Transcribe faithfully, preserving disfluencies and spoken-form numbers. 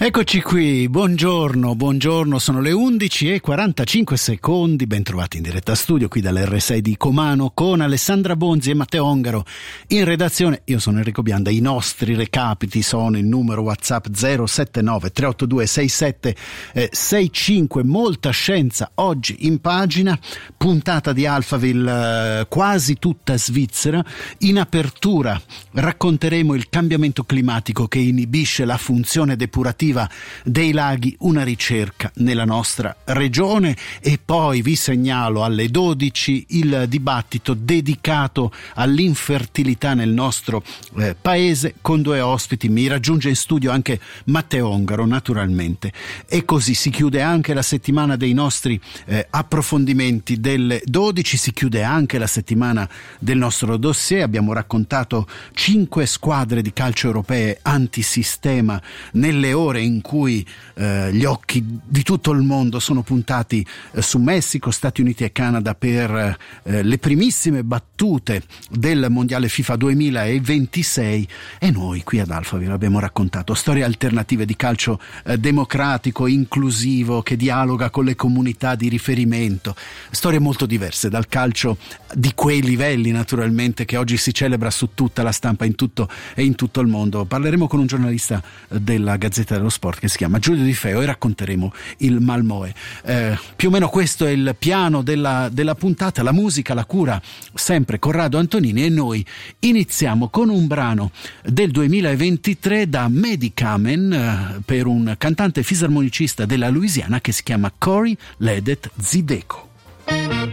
Eccoci qui, buongiorno, buongiorno, sono le undici e quarantacinque secondi, ben trovati in diretta studio qui dall'erre sei di Comano con Alessandra Bonzi e Matteo Ongaro in redazione. Io sono Enrico Bianda, i nostri recapiti sono il numero WhatsApp zero sette nove tre otto due sei sette sei cinque, molta scienza oggi in pagina, puntata di Alphaville eh, quasi tutta svizzera. In apertura racconteremo il cambiamento climatico che inibisce la funzione depurativa dei laghi, una ricerca nella nostra regione, e poi vi segnalo alle dodici il dibattito dedicato all'infertilità nel nostro eh, paese con due ospiti. Mi raggiunge in studio anche Matteo Ongaro, naturalmente, e così si chiude anche la settimana dei nostri eh, approfondimenti. Delle dodici si chiude anche la settimana del nostro dossier. Abbiamo raccontato cinque squadre di calcio europee antisistema nelle ore in cui eh, gli occhi di tutto il mondo sono puntati eh, su Messico, Stati Uniti e Canada per eh, le primissime battute del mondiale FIFA duemilaventisei, e noi qui ad Alphaville abbiamo raccontato storie alternative di calcio eh, democratico, inclusivo, che dialoga con le comunità di riferimento, storie molto diverse dal calcio di quei livelli, naturalmente, che oggi si celebra su tutta la stampa, in tutto e in tutto il mondo. Parleremo con un giornalista della Gazzetta dello Sport che si chiama Giulio Di Feo e racconteremo il Malmö. Eh, più o meno questo è il piano della, della puntata. La musica la cura sempre Corrado Antonini, e noi iniziamo con un brano del duemilaventitré da Medicamen eh, per un cantante fisarmonicista della Louisiana che si chiama Corey Ledet Zideco.